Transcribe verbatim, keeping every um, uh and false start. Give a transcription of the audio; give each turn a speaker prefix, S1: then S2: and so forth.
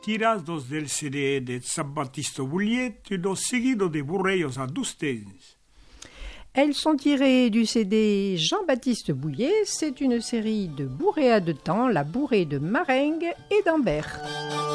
S1: tirados del C D de Giambattista Buglietto, seguido de Burreios Adustens.
S2: Elles sont tirées du C D Jean-Baptiste Bouillet. C'est une série de bourréas de temps, la bourrée de Marengue et d'Ambert.